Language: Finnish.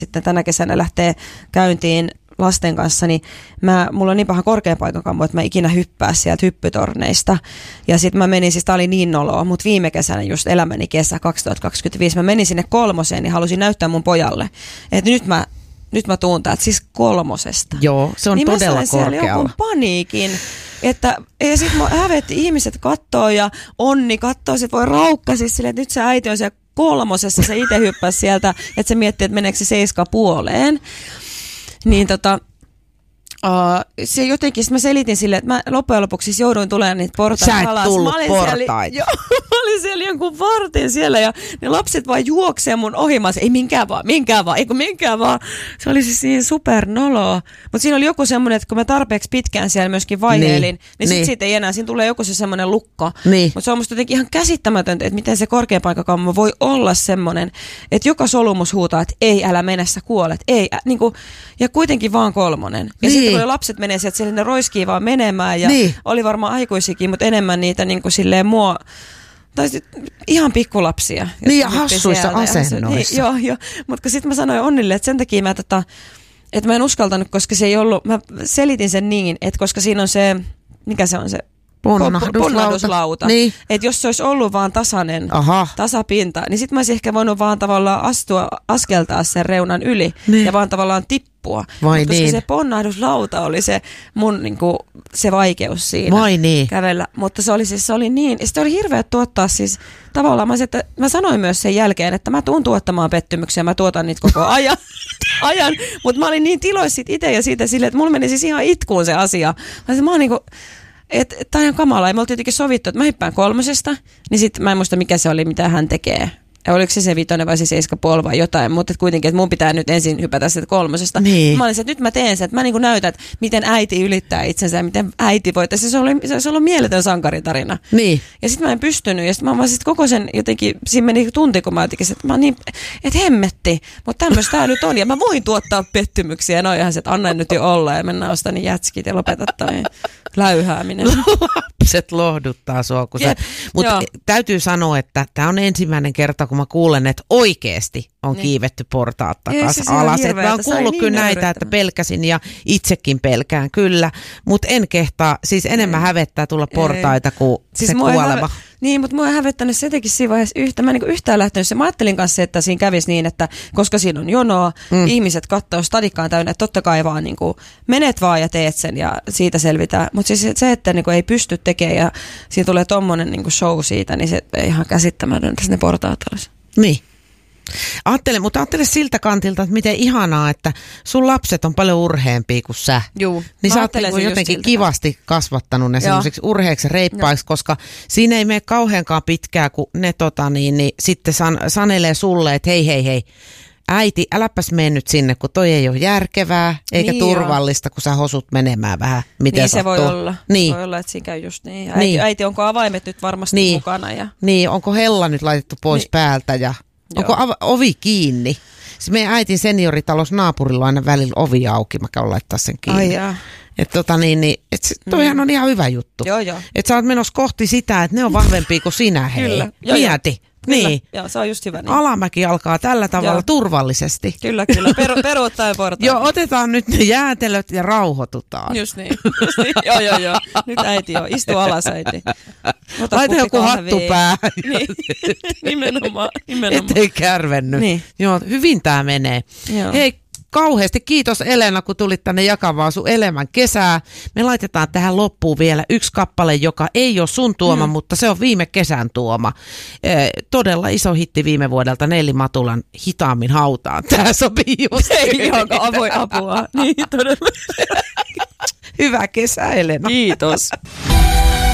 sitten tänä kesänä lähtee käyntiin lasten kanssa, niin mulla on niin paha korkeapaikakammo, että mä ikinä hyppää sieltä hyppytorneista. Ja sitten mä menin, siis tää oli niin noloa, mutta viime kesänä, just elämäni kesä 2025, mä menin sinne 3. niin halusin näyttää mun pojalle, että nyt mä tuun täältä siis 3. Joo, se on niin todella mä sain korkealla. jonkun paniikin, ja sitten mä hävetti, ihmiset kattoo ja Onni kattoo, sit voi raukka siis silleen, että nyt se äiti on siellä 3, se itse hyppäsi sieltä, että se miettii, että meneekö se 7,5. Niin se jotenkin, mä selitin sille, että mä loppujen lopuksi siis jouduin tulemaan niitä portaita alas. Sä et tullut portaita. Mä olin siellä jonkun vartin siellä ja ne lapset vaan juoksee mun ohi. Mä sanoin, ei minkään vaan. Se oli siis niin supernoloa. Mutta siinä oli joku semmoinen, että kun mä tarpeeksi pitkään siellä myöskin vaiheilin, niin sit siitä ei enää, siinä tulee joku se semmoinen lukko. Niin. Mutta se on musta jotenkin ihan käsittämätöntä, että miten se korkeapaikkakammo voi olla semmoinen, että joka solumus huutaa, että ei, älä mene, sä kuolet. Ei, niinku, ja kuitenkin vaan 3. Ja niin. sitten kun lapset menee sieltä, siellä ne roiskii vaan menemään ja oli varmaan aikuisikin, mutta enemmän niitä niinku silleen tai ihan pikkulapsia. Niin ja hassuissa asennoissa. Joo. Mutta sitten mä sanoin Onnille, että sen takia että mä en uskaltanut, koska se ei ollut, mä selitin sen niin, että koska siinä on se, mikä se on se? Ponnahduslauta. Niin. Että jos se olisi ollut vaan tasapinta, niin sitten mä olisin ehkä voinut vaan tavallaan askeltaa sen reunan yli ja vaan tavallaan tippua. Koska se ponnahduslauta oli se mun niinku, se vaikeus siinä kävellä. Mutta se oli niin, ja sitten oli hirveä tuottaa siis tavallaan, mä sanoin myös sen jälkeen, että mä tuun tuottamaan pettymyksiä, mä tuotan niitä koko ajan. Mutta mä olin niin tiloissa siitä itse ja siitä silleen, että mulla meni siis ihan itkuun se asia. Mä oon niinku, että tämä on kamalaa. Ja me oltiin jotenkin sovittu, että mä hyppään 3, niin sitten mä en muista mikä se oli, mitä hän tekee. Ja oliko se 5 vai se 7,5 vai jotain, mutta kuitenkin, että mun pitää nyt ensin hypätä sitä 3. Niin. Mä olin se, että nyt mä teen sen, että mä niin kuin näytän, että miten äiti ylittää itsensä ja miten äiti voi. Se olisi ollut mieletön sankaritarina. Niin. Ja sitten mä en pystynyt ja sitten mä sitten koko sen jotenkin, siinä meni tunti, kun mä jotenkin, että mä niin, että hemmetti, mutta tämmöistä tää nyt on ja mä voin tuottaa pettymyksiä. Ja noihan se, että anna nyt jo olla ja mennään ostaa niin jätskit ja lopeta toi läyhääminen. Lapset lohduttaa sua, mutta täytyy sanoa, että tämä on ensimmäinen kerta, kun mä kuulen, että oikeasti on kiivetty portaat takaisin alas. Mä oon kuullut kyllä näitä, että pelkäsin ja itsekin pelkään kyllä, mutta en kehtaa, siis enemmän hävettää tulla portaita kuin siis se kuolema. Niin, mutta mua ei hävettänyt se jotenkin siinä vaiheessa mä en yhtään lähtenyt se. Mä ajattelin kanssa, että siinä kävisi niin, että koska siinä on jonoa, ihmiset katsoo stadikkaan täynnä, että totta kai vaan niin kuin, menet vaan ja teet sen ja siitä selvitään. Mutta siis se, että niin kuin, ei pysty tekemään ja siinä tulee tommonen niin kuin show siitä, niin se ei ihan käsittämätöntä ne portaat olisi. Niin. Ajattele siltä kantilta, että miten ihanaa, että sun lapset on paljon urheampia kuin sä. Juu, niin sä oot jotenkin kivasti kasvattanut ne semmoisiksi urheiksi reippaiksi, koska siinä ei mene kauheankaan pitkää, kun ne niin sitten sanelee sulle, että hei, äiti, äläpäs mene nyt sinne, kun toi ei ole järkevää eikä turvallista, kun sä hosut menemään vähän. Miten niin se voi olla. Niin. Se voi olla, että siinä käy just niin. Äiti, onko avaimet nyt varmasti mukana? Ja... Niin, onko hella nyt laitettu pois päältä ja... Onko ovi kiinni? Se meidän äitin senioritalous naapurilla on aina välillä ovi auki. Mä käyn laittaa sen kiinni. Että toihan on ihan hyvä juttu. Joo. Että sä oot menossa kohti sitä, että ne on vahvempia kuin sinä, hei. Kyllä. Mieti. Niin. Joo, se on just hyvä. Niin. Alamäki alkaa tällä tavalla turvallisesti. Kyllä. Peruuttaen portaan. Joo, otetaan nyt ne jäätelöt ja rauhoitutaan. Just niin. Joo. Nyt äiti istu alas äiti. Laita joku hattu päähän. Niin. Nimenomaan. Ettei kärvennyt. Niin. Joo, hyvin tää menee. Joo. Hei, kauheasti kiitos Elena, kun tulit tänne jakamaan sun elämän kesää. Me laitetaan tähän loppuun vielä yksi kappale, joka ei ole sun tuoma, mutta se on viime kesän tuoma. Todella iso hitti viime vuodelta, Nelli Matulan Hitaammin hautaan. Tää sopii just. Ei johonkaan voi apua. Niin, todella. Hyvää kesää, Elena. Kiitos.